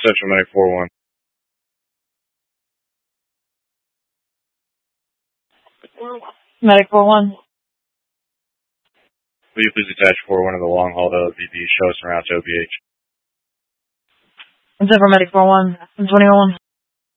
Central Medic 4-1. Medic 4-1. Will you please attach 4-1 to the long haul to LVP? Show us around to OBH. Central Medic 4-1. 21.